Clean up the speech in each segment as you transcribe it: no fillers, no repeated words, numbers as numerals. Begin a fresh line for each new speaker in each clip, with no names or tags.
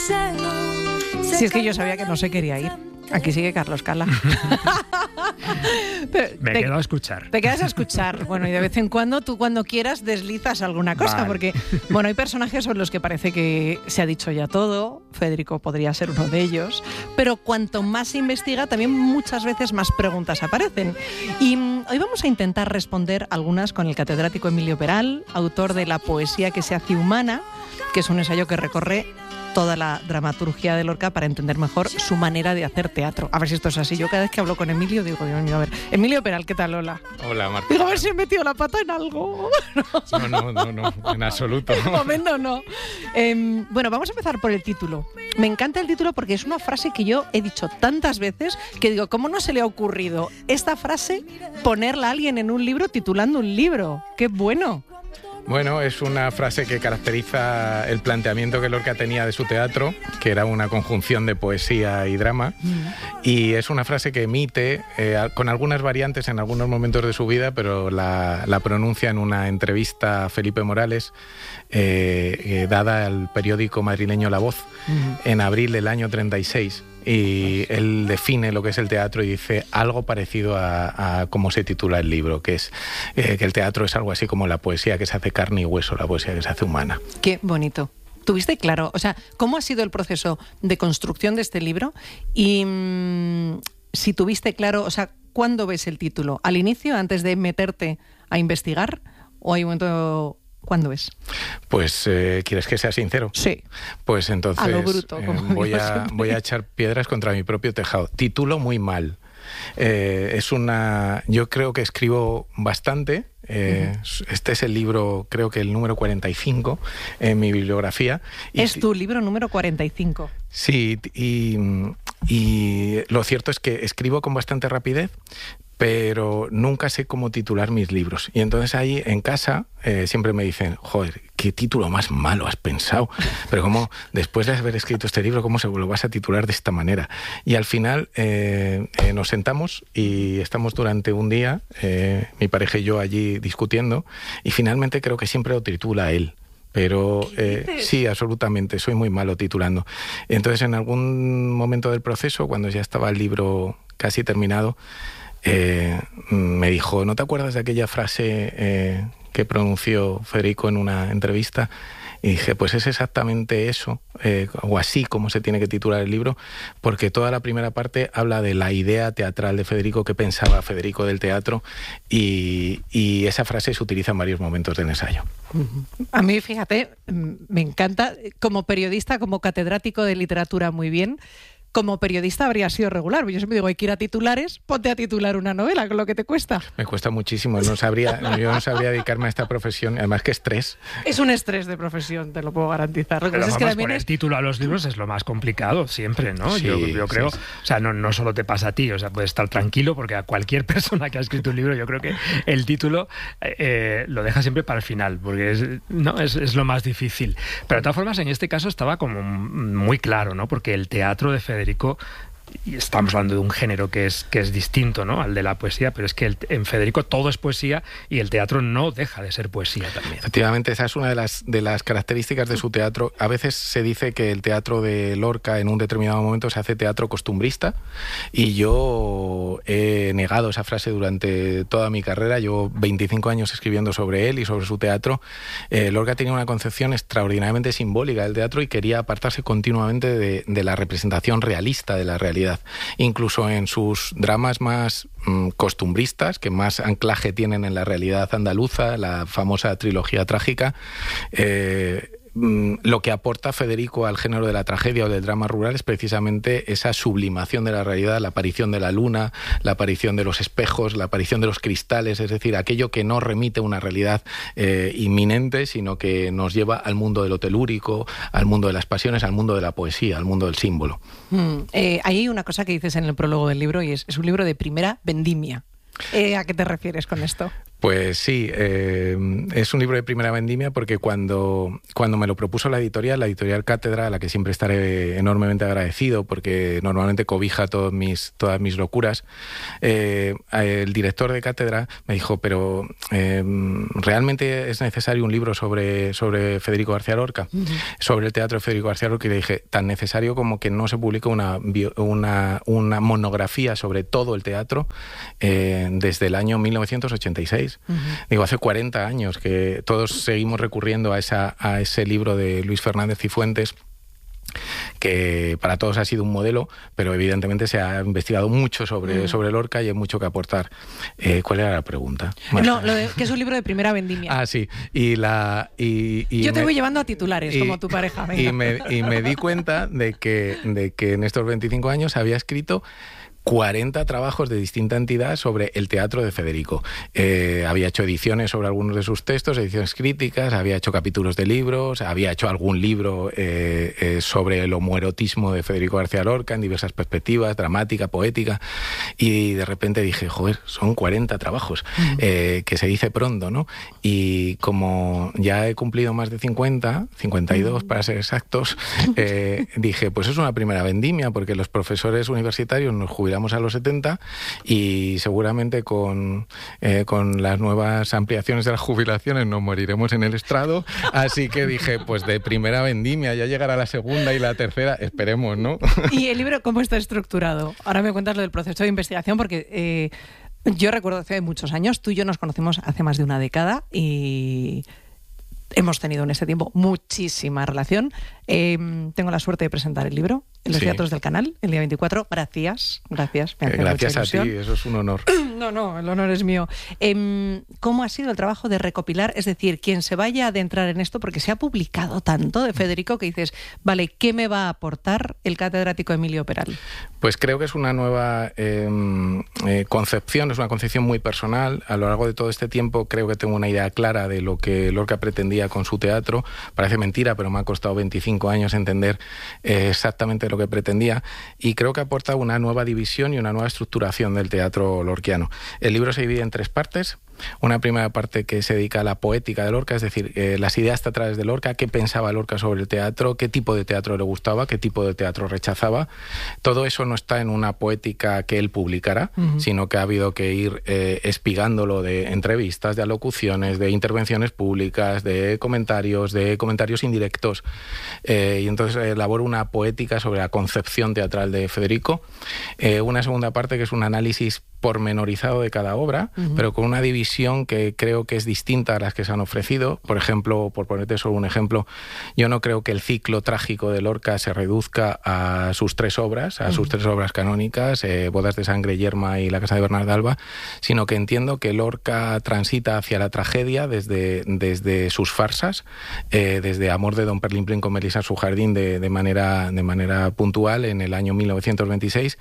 Si es que yo sabía que no se quería ir. Aquí sigue Carlos Cala.
Me quedo a escuchar.
Te quedas a escuchar. Bueno, y de vez en cuando, tú cuando quieras deslizas alguna cosa,
Vale.
porque, bueno, hay personajes sobre los que parece que se ha dicho ya todo. Federico podría ser uno de ellos. Pero cuanto más se investiga, también muchas veces más preguntas aparecen. Y hoy vamos a intentar responder algunas con el catedrático Emilio Peral, autor de La poesía que se hace humana, que es un ensayo que recorre toda la dramaturgia de Lorca para entender mejor su manera de hacer teatro. A ver si esto es así. Yo cada vez que hablo con Emilio digo, Dios mío, a ver, Emilio Peral, ¿qué tal? Hola.
Hola, Marta.
Digo, a ver si he metido la pata en algo.
No, en absoluto.
De momento no. Bueno, vamos a empezar por el título. Me encanta el título porque es una frase que yo he dicho tantas veces que digo, ¿cómo no se le ha ocurrido esta frase ponerla a alguien en un libro titulando un libro? ¡Qué bueno!
Bueno, es una frase que caracteriza el planteamiento que Lorca tenía de su teatro, que era una conjunción de poesía y drama, y es una frase que emite con algunas variantes en algunos momentos de su vida, pero la pronuncia en una entrevista a Felipe Morales, dada al periódico madrileño La Voz, en abril del año 36. Y él define lo que es el teatro y dice algo parecido a cómo se titula el libro, que es que el teatro es algo así como la poesía que se hace carne y hueso, la poesía que se hace humana.
Qué bonito. ¿Tuviste claro? O sea, ¿cómo ha sido el proceso de construcción de este libro? Y si tuviste claro, o sea, ¿cuándo ves el título? ¿Al inicio, antes de meterte a investigar? ¿O hay un momento... ¿Cuándo es?
Pues, ¿quieres que sea sincero?
Sí.
Pues entonces
a lo bruto, como
voy a echar piedras contra mi propio tejado. Título muy mal. Yo creo que escribo bastante. Este es el libro, creo que el número 45 en mi bibliografía.
Es tu libro número 45.
Sí, y lo cierto es que escribo con bastante rapidez, pero nunca sé cómo titular mis libros. Y entonces ahí en casa siempre me dicen, joder, qué título más malo has pensado. Pero cómo, después de haber escrito este libro, ¿cómo se lo vas a titular de esta manera? Y al final nos sentamos y estamos durante un día, mi pareja y yo allí discutiendo, y finalmente creo que siempre lo titula él. Pero sí, absolutamente, soy muy malo titulando. Entonces en algún momento del proceso, cuando ya estaba el libro casi terminado, me dijo, ¿no te acuerdas de aquella frase que pronunció Federico en una entrevista? Y dije, pues es exactamente eso, o así como se tiene que titular el libro, porque toda la primera parte habla de la idea teatral de Federico, qué pensaba Federico del teatro, y esa frase se utiliza en varios momentos del ensayo.
A mí, fíjate, me encanta, como periodista, como catedrático de literatura muy bien. Como periodista habría sido regular. Yo siempre digo, hay que ir a titulares, ponte a titular una novela, con lo que te cuesta.
Me cuesta muchísimo, yo no sabría dedicarme a esta profesión, además que estrés.
Es un estrés de profesión, te lo puedo garantizar.
Pero vamos, poner título a los libros es lo más complicado siempre, ¿no?
Sí,
yo creo,
sí.
O sea, no solo te pasa a ti, o sea, puedes estar tranquilo porque a cualquier persona que ha escrito un libro, yo creo que el título lo deja siempre para el final, porque es lo más difícil. Pero de todas formas, en este caso estaba como muy claro, ¿no? Porque el teatro de Federico, y estamos hablando de un género que es distinto, ¿no?, al de la poesía, pero es que en Federico todo es poesía y el teatro no deja de ser poesía también.
Efectivamente, esa es una de las características de su teatro. A veces se dice que el teatro de Lorca en un determinado momento se hace teatro costumbrista, y yo he negado esa frase durante toda mi carrera. Llevo 25 años escribiendo sobre él y sobre su teatro. Lorca tenía una concepción extraordinariamente simbólica del teatro y quería apartarse continuamente de la representación realista de la realidad. Incluso en sus dramas más costumbristas, que más anclaje tienen en la realidad andaluza, la famosa trilogía trágica, lo que aporta Federico al género de la tragedia o del drama rural es precisamente esa sublimación de la realidad, la aparición de la luna, la aparición de los espejos, la aparición de los cristales, es decir, aquello que no remite a una realidad inminente, sino que nos lleva al mundo de lo telúrico, al mundo de las pasiones, al mundo de la poesía, al mundo del símbolo.
Hay una cosa que dices en el prólogo del libro, y es un libro de primera vendimia. ¿A qué te refieres con esto?
Pues sí, es un libro de primera vendimia porque cuando me lo propuso la editorial Cátedra, a la que siempre estaré enormemente agradecido porque normalmente cobija todas mis locuras, el director de Cátedra me dijo, pero ¿realmente es necesario un libro sobre Federico García Lorca? Uh-huh. Sobre el teatro de Federico García Lorca, y le dije, tan necesario como que no se publica una monografía sobre todo el teatro desde el año 1986. Uh-huh. Digo, hace 40 años que todos seguimos recurriendo a ese libro de Luis Fernández Cifuentes, que para todos ha sido un modelo, pero evidentemente se ha investigado mucho sobre Lorca y hay mucho que aportar. ¿Cuál era la pregunta?
No, que es un libro de primera vendimia.
Ah, sí.
Yo te voy llevando a titulares, como tu pareja. Venga.
Y me di cuenta de que en estos 25 años había escrito 40 trabajos de distinta entidad sobre el teatro de Federico. Había hecho ediciones sobre algunos de sus textos, ediciones críticas, había hecho capítulos de libros, había hecho algún libro sobre el homoerotismo de Federico García Lorca en diversas perspectivas, dramática, poética, y de repente dije, joder, son 40 trabajos, que se dice pronto, ¿no? Y como ya he cumplido más de 50, 52 para ser exactos, dije, pues es una primera vendimia, porque los profesores universitarios nos jubilamos a los 70 y seguramente con las nuevas ampliaciones de las jubilaciones nos moriremos en el estrado, así que dije, pues de primera vendimia, ya llegará la segunda y la tercera, esperemos, ¿no?
¿Y el libro cómo está estructurado? Ahora me cuentas lo del proceso de investigación, porque yo recuerdo hace muchos años, tú y yo nos conocemos hace más de una década y hemos tenido en ese tiempo muchísima relación. Tengo la suerte de presentar el libro en los teatros del Canal el día 24. Gracias. Me hace
gracias
mucha ilusión.
A ti, eso es un honor.
No, el honor es mío. ¿Cómo ha sido el trabajo de recopilar? Es decir, quien se vaya a adentrar en esto, porque se ha publicado tanto de Federico que dices, vale, ¿qué me va a aportar el catedrático Emilio Peral?
Pues creo que es una nueva concepción, es una concepción muy personal. A lo largo de todo este tiempo creo que tengo una idea clara de lo que Lorca pretendía con su teatro. Parece mentira, pero me ha costado 25 años entender exactamente lo que pretendía, y creo que aporta una nueva división y una nueva estructuración del teatro lorquiano. El libro se divide en 3 partes. Una primera parte que se dedica a la poética de Lorca, es decir, las ideas teatrales de Lorca, qué pensaba Lorca sobre el teatro, qué tipo de teatro le gustaba, qué tipo de teatro rechazaba. Todo eso no está en una poética que él publicara, sino que ha habido que ir espigándolo de entrevistas, de alocuciones, de intervenciones públicas, de comentarios indirectos. Y entonces elaboro una poética sobre la concepción teatral de Federico. Una segunda parte que es un análisis pormenorizado de cada obra, pero con una división que creo que es distinta a las que se han ofrecido. Por ejemplo, por ponerte solo un ejemplo, yo no creo que el ciclo trágico de Lorca se reduzca a sus 3 obras, sus 3 obras canónicas, Bodas de Sangre, Yerma y La Casa de Bernarda Alba, sino que entiendo que Lorca transita hacia la tragedia desde sus farsas, desde Amor de Don Perlimplín con Melisa en su jardín de manera puntual en el año 1926,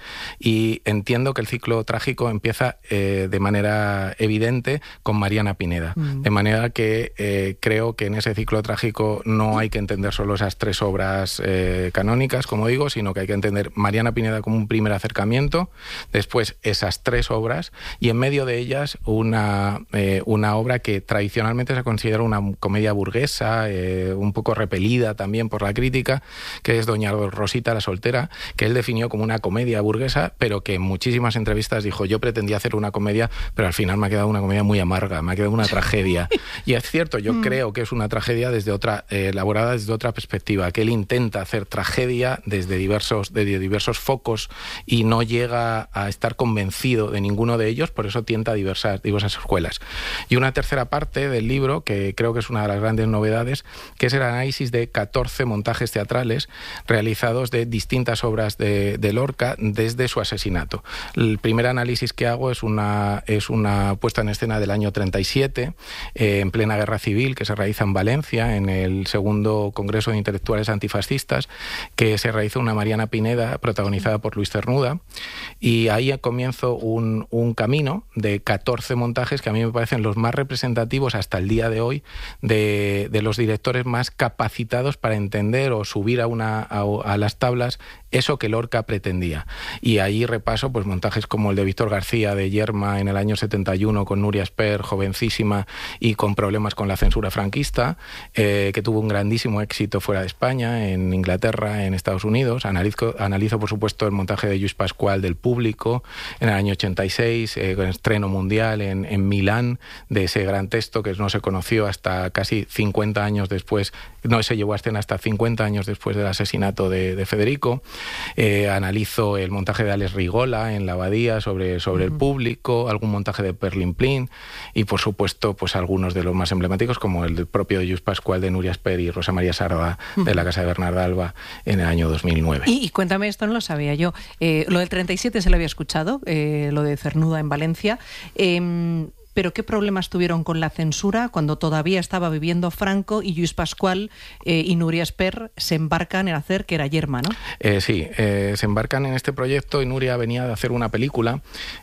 y entiendo que el ciclo trágico empieza de manera evidente con Mariana Pineda. De manera que creo que en ese ciclo trágico no hay que entender solo esas 3 obras canónicas, como digo, sino que hay que entender Mariana Pineda como un primer acercamiento, después esas 3 obras, y en medio de ellas una obra que tradicionalmente se considera una comedia burguesa, un poco repelida también por la crítica, que es Doña Rosita la soltera, que él definió como una comedia burguesa, pero que en muchísimas entrevistas dijo, yo pretendía hacer una comedia, pero al final me ha quedado una comedia muy amarga, me ha quedado una tragedia. Y es cierto, yo creo que es una tragedia elaborada desde otra perspectiva, que él intenta hacer tragedia desde diversos focos y no llega a estar convencido de ninguno de ellos, por eso tienta diversas escuelas. Y una tercera parte del libro, que creo que es una de las grandes novedades, que es el análisis de 14 montajes teatrales realizados de distintas obras de Lorca desde su asesinato. El primer análisis que hago es una puesta en escena del año 37, en plena guerra civil, que se realiza en Valencia, en el segundo Congreso de Intelectuales Antifascistas, que se realizó una Mariana Pineda, protagonizada por Luis Cernuda, y ahí comienzo un camino de 14 montajes que a mí me parecen los más representativos hasta el día de hoy de los directores más capacitados para entender o subir a las tablas eso que Lorca pretendía. Y ahí repaso pues montajes como el de Víctor García de Yerma en el año 71 con Nuria Nuria Esper, jovencísima y con problemas con la censura franquista, que tuvo un grandísimo éxito fuera de España, en Inglaterra, en Estados Unidos. Analizo, por supuesto, el montaje de Lluís Pascual del Público en el año 86, con estreno mundial en Milán, de ese gran texto que no se conoció hasta casi 50 años después, no se llevó a escena hasta 50 años después del asesinato de Federico. Analizo el montaje de Alex Rigola en La Abadía sobre el Público, algún montaje de Perlin Plin y, por supuesto, pues algunos de los más emblemáticos, como el propio de Lluís Pascual, de Nuria Esper y Rosa María Sarda, de la Casa de Bernarda Alba, en el año 2009.
Y cuéntame, esto no lo sabía yo. Lo del 37 se lo había escuchado, lo de Cernuda en Valencia. ¿Pero qué problemas tuvieron con la censura cuando todavía estaba viviendo Franco y Lluís Pascual y Nuria Esper se embarcan en hacer, que era Yerma, ¿no?
Sí, se embarcan en este proyecto y Nuria venía de hacer una película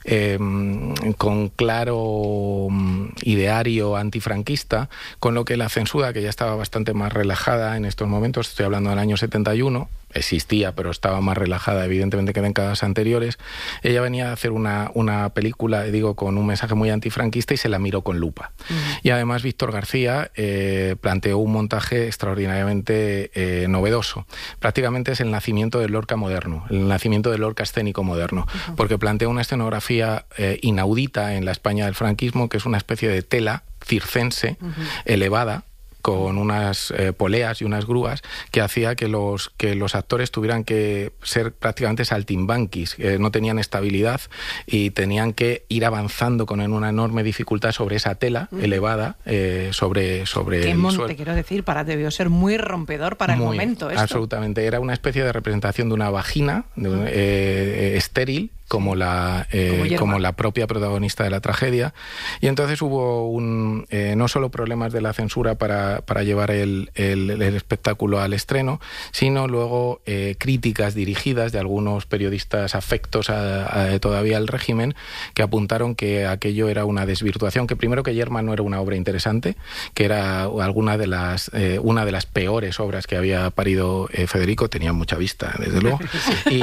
con claro ideario antifranquista, con lo que la censura, que ya estaba bastante más relajada en estos momentos, estoy hablando del año 71, existía, pero estaba más relajada, evidentemente, que en décadas anteriores. Ella venía a hacer una película, digo, con un mensaje muy antifranquista y se la miró con lupa. Y además Víctor García planteó un montaje extraordinariamente novedoso. Prácticamente es el nacimiento del Lorca moderno, el nacimiento del Lorca escénico moderno, porque plantea una escenografía inaudita en la España del franquismo, que es una especie de tela circense elevada, con unas poleas y unas grúas, que hacía que los actores tuvieran que ser prácticamente saltimbanquis, no tenían estabilidad y tenían que ir avanzando con una enorme dificultad sobre esa tela elevada, sobre
¿Qué
el
monte,
suelo.
quiero decir? Debió ser muy rompedor para el momento esto.
Absolutamente, era una especie de representación de una vagina estéril, como la propia protagonista de la tragedia. Y entonces hubo no solo problemas de la censura para llevar el espectáculo al estreno, sino luego críticas dirigidas de algunos periodistas afectos todavía al régimen, que apuntaron que aquello era una desvirtuación, que primero, que Yerma no era una obra interesante, que era una de las peores obras que había parido Federico. Tenía mucha vista, desde luego. Y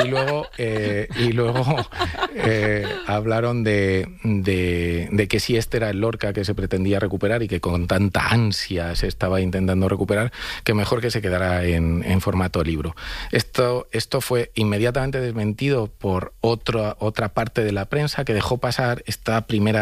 luego hablaron de que si este era el Lorca que se pretendía recuperar y que con tanta ansia se estaba intentando recuperar, que mejor que se quedara en formato libro. Esto fue inmediatamente desmentido por otra parte de la prensa, que dejó pasar este primer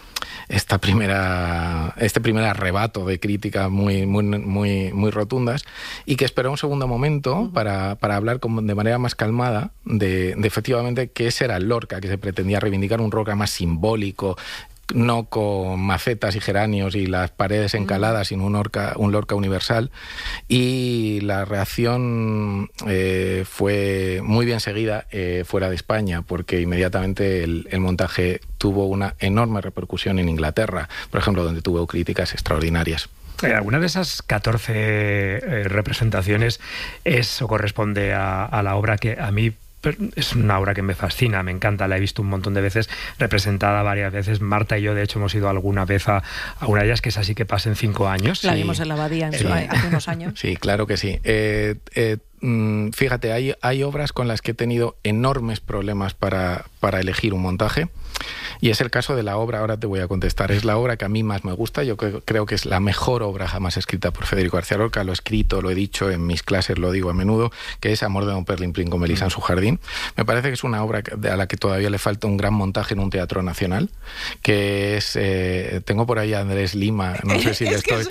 arrebato de críticas muy rotundas, y que esperó un segundo momento para hablar de manera más calmada de efectivamente que ese era el Lorca que se pretendía reivindicar, un Lorca más simbólico, no con macetas y geranios y las paredes encaladas, sino un Lorca universal. Y la reacción fue muy bien seguida fuera de España, porque inmediatamente el montaje tuvo una enorme repercusión en Inglaterra, por ejemplo, donde tuvo críticas extraordinarias.
¿Alguna de esas 14 representaciones es o corresponde a la obra que a mí es una obra que me fascina, me encanta, la he visto un montón de veces, representada varias veces? Marta y yo, de hecho, hemos ido alguna vez a una de ellas, que es Así que pasen 5 años.
La vimos en La Abadía hace unos años.
Sí, claro que sí. Fíjate, hay obras con las que he tenido enormes problemas para elegir un montaje, y es el caso de la obra, ahora te voy a contestar, es la obra que a mí más me gusta. Yo creo que es la mejor obra jamás escrita por Federico García Lorca. Lo he escrito, lo he dicho en mis clases, lo digo a menudo, que es Amor de don Perlin Plin con Melisa en su jardín. Me parece que es una obra a la que todavía le falta un gran montaje en un teatro nacional, que es... tengo por ahí a Andrés Lima, no sé si le estoy...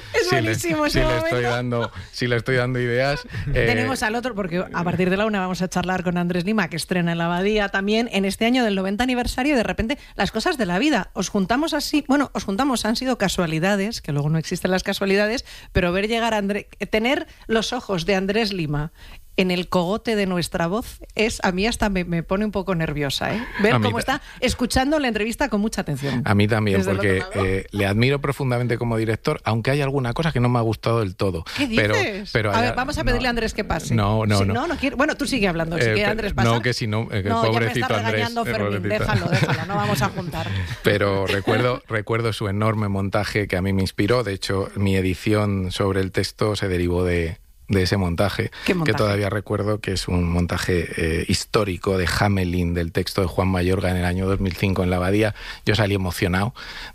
si le estoy dando ideas.
Tenemos al otro, porque a partir de la 1 vamos a charlar con Andrés Lima, que estrena en La Abadía también en este año del 90 aniversario, y de repente las cosas de la vida. Os juntamos, han sido casualidades, que luego no existen las casualidades, pero ver llegar a tener los ojos de Andrés Lima en el cogote de nuestra voz, a mí hasta me pone un poco nerviosa, ¿eh? Ver cómo está escuchando la entrevista con mucha atención.
A mí también, porque le admiro profundamente como director, aunque hay alguna cosa que no me ha gustado del todo.
¿Qué dices? Pero a ver, vamos a pedirle a Andrés que pase.
No
quiere. Bueno, tú sigue hablando, si quiere Andrés pasar.
No, que si no, pobrecito
ya me está regañando
Andrés.
Fermín, déjalo, no vamos a juntar.
Pero recuerdo su enorme montaje, que a mí me inspiró. De hecho, mi edición sobre el texto se derivó de de ese montaje,
¿Qué montaje?
Que todavía recuerdo que es un montaje histórico de Hamelin, del texto de Juan Mayorga en el año 2005 en la Abadía. Yo salí emocionado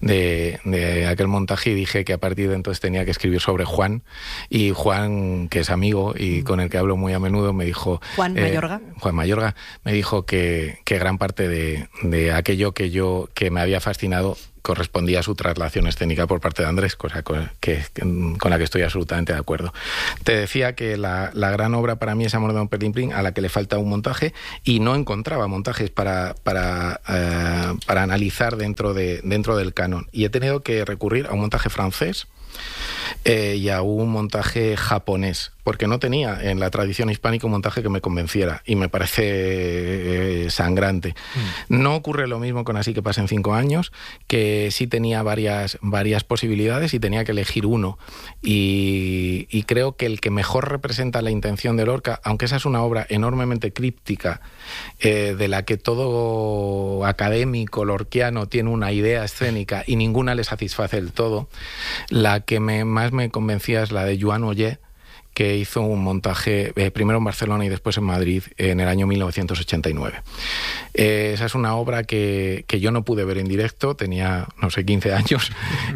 de aquel montaje y dije que a partir de entonces tenía que escribir sobre Juan, y Juan, que es amigo y con el que hablo muy a menudo, me dijo...
Juan
Mayorga me dijo que gran parte de aquello que me había fascinado correspondía a su traslación escénica por parte de Andrés, cosa con la que estoy absolutamente de acuerdo. Te decía que la gran obra para mí es Amor de Don Perlimplín, a la que le falta un montaje, y no encontraba montajes para analizar dentro del canon. Y he tenido que recurrir a un montaje francés y a un montaje japonés, porque no tenía en la tradición hispánica un montaje que me convenciera, y me parece sangrante. No ocurre lo mismo con Así que pasen 5 años, que sí tenía varias posibilidades y tenía que elegir uno, y creo que el que mejor representa la intención de Lorca, aunque esa es una obra enormemente críptica, de la que todo académico lorquiano tiene una idea escénica y ninguna le satisface del todo, la que más me convencía es la de Joan Oller, que hizo un montaje primero en Barcelona y después en Madrid en el año 1989. Esa es una obra que yo no pude ver en directo, tenía, no sé, 15 años,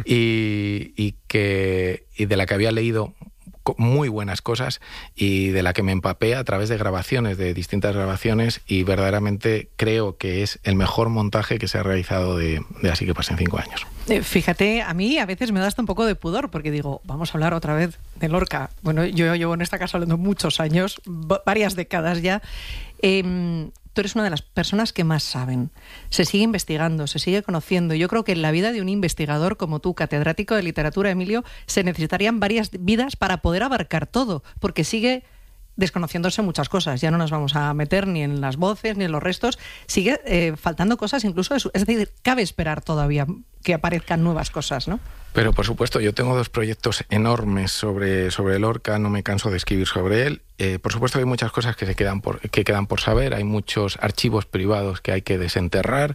y de la que había leído muy buenas cosas, y de la que me empapé a través de distintas grabaciones, y verdaderamente creo que es el mejor montaje que se ha realizado de Así que pasen 5 años.
Fíjate, a mí a veces me da hasta un poco de pudor, porque digo, vamos a hablar otra vez de Lorca. Bueno, yo llevo en esta casa hablando muchos años, varias décadas ya. Tú eres una de las personas que más saben. Se sigue investigando, se sigue conociendo. Yo creo que en la vida de un investigador como tú, catedrático de literatura, Emilio, se necesitarían varias vidas para poder abarcar todo, porque sigue desconociéndose muchas cosas. Ya no nos vamos a meter ni en las voces ni en los restos. Sigue faltando cosas incluso. Es decir, cabe esperar todavía que aparezcan nuevas cosas, ¿no?
Pero por supuesto, yo tengo 2 proyectos enormes sobre Lorca, no me canso de escribir sobre él. Por supuesto hay muchas cosas que quedan por saber, hay muchos archivos privados que hay que desenterrar,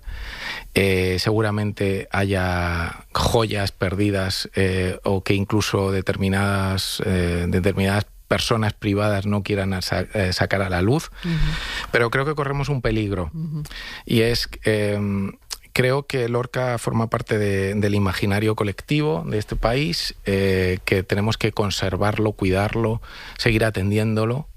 seguramente haya joyas perdidas o que incluso determinadas personas privadas no quieran sacar a la luz, pero creo que corremos un peligro, y es... creo que Lorca forma parte del imaginario colectivo de este país, que tenemos que conservarlo, cuidarlo, seguir atendiéndolo,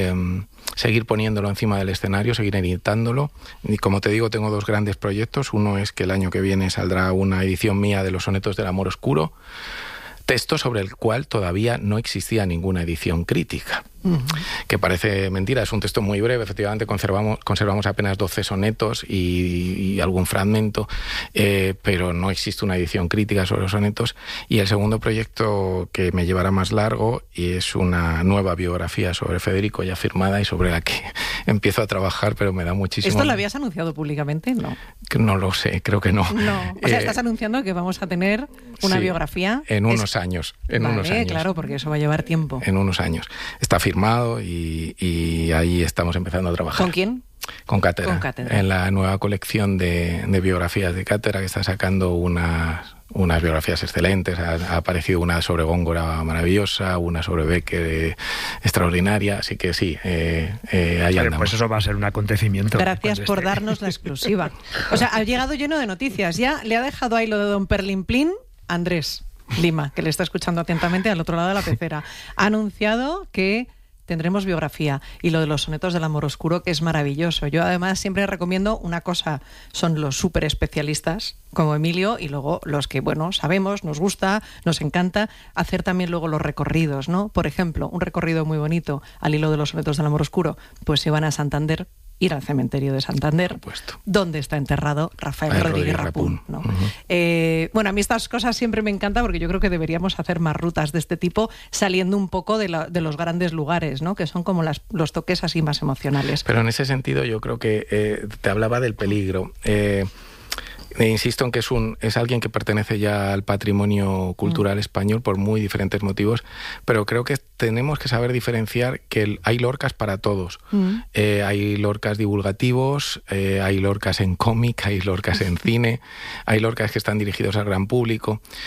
seguir poniéndolo encima del escenario, seguir editándolo. Y como te digo, tengo 2 grandes proyectos. Uno es que el año que viene saldrá una edición mía de Los sonetos del amor oscuro, texto sobre el cual todavía no existía ninguna edición crítica. Que parece mentira, es un texto muy breve, efectivamente conservamos apenas 12 sonetos y algún fragmento, pero no existe una edición crítica sobre los sonetos. Y el segundo proyecto, que me llevará más largo, y es una nueva biografía sobre Federico ya firmada y sobre la que empiezo a trabajar, pero me da muchísimo...
¿Esto lo habías anunciado públicamente? No.
No lo sé, creo que no.
No, o sea, estás anunciando que vamos a tener una biografía...
En unos años.
Claro, porque eso va a llevar tiempo.
En unos años. Está firmado y ahí estamos empezando a trabajar.
¿Con quién?
Con Cátedra. En la nueva colección de biografías de Cátedra, que está sacando unas biografías excelentes. Ha aparecido una sobre Góngora maravillosa, una sobre Becker extraordinaria, así que sí, ahí andamos.
Pues eso va a ser un acontecimiento.
Gracias por darnos la exclusiva. O sea, ha llegado lleno de noticias. Ya le ha dejado ahí lo de Don Perlimplín Andrés Lima, que le está escuchando atentamente al otro lado de la pecera. Ha anunciado que tendremos biografía, y lo de los sonetos del amor oscuro, que es maravilloso. Yo además siempre recomiendo una cosa: son los súper especialistas como Emilio, y luego los que, bueno, sabemos, nos gusta, nos encanta hacer también luego los recorridos, ¿no? Por ejemplo, un recorrido muy bonito al hilo de los sonetos del amor oscuro, pues se van a Santander, ir al cementerio de Santander, donde está enterrado Rafael Rodríguez Rapún, ¿no? Bueno, a mí estas cosas siempre me encantan, porque yo creo que deberíamos hacer más rutas de este tipo, saliendo un poco de los grandes lugares, ¿no? Que son como los toques así más emocionales.
Pero en ese sentido yo creo que te hablaba del peligro. Insisto en que es alguien que pertenece ya al patrimonio cultural español por muy diferentes motivos, pero creo que tenemos que saber diferenciar que hay Lorcas para todos. Hay Lorcas divulgativos, hay Lorcas en cómic, hay Lorcas en cine, hay Lorcas que están dirigidos al gran público.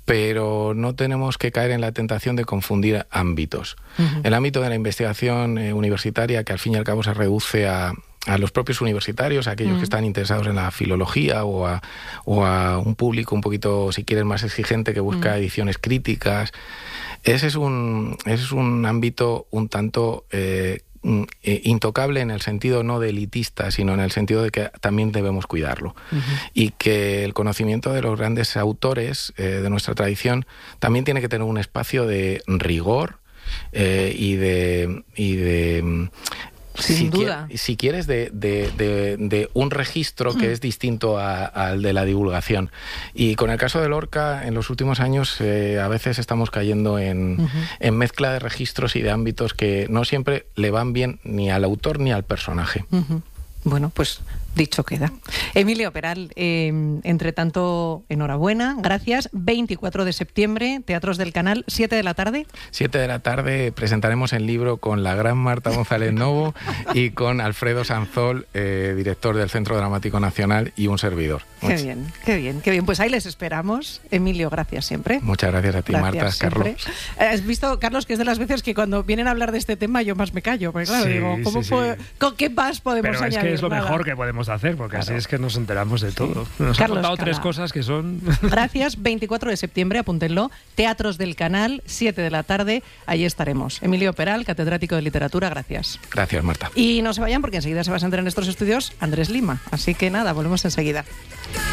pero no tenemos que caer en la tentación de confundir ámbitos. El ámbito de la investigación universitaria, que al fin y al cabo se reduce a los propios universitarios, a aquellos que están interesados en la filología o a un público un poquito, si quieres, más exigente que busca ediciones críticas. Ese es un ámbito un tanto intocable en el sentido no de elitista, sino en el sentido de que también debemos cuidarlo. Y que el conocimiento de los grandes autores de nuestra tradición también tiene que tener un espacio de rigor y de
sin duda.
Si quieres, de un registro que es distinto al de la divulgación. Y con el caso de Lorca, en los últimos años, a veces estamos cayendo en mezcla de registros y de ámbitos que no siempre le van bien ni al autor ni al personaje.
Bueno, pues dicho queda. Emilio Peral, entre tanto, enhorabuena, gracias. 24 de septiembre, Teatros del Canal, 7 de la tarde. 7
de la tarde presentaremos el libro con la gran Marta González Novo y con Alfredo Sanzol, director del Centro Dramático Nacional, y un servidor.
Qué bien, qué bien, qué bien. Pues ahí les esperamos. Emilio, gracias siempre.
Muchas gracias a ti, gracias, Marta, siempre. Carlos.
Has visto, Carlos, que es de las veces que cuando vienen a hablar de este tema yo más me callo, porque claro, digo, ¿con qué más podemos añadir?
Pero es que es lo mejor que podemos hacer, porque así es que nos enteramos de todo. Nos ha contado tres cosas que son...
Gracias, 24 de septiembre, apúntenlo, Teatros del Canal, 7 de la tarde, allí estaremos. Emilio Peral, catedrático de literatura, gracias.
Gracias, Marta.
Y no se vayan porque enseguida se va a sentar en estos estudios Andrés Lima, así que nada, volvemos enseguida.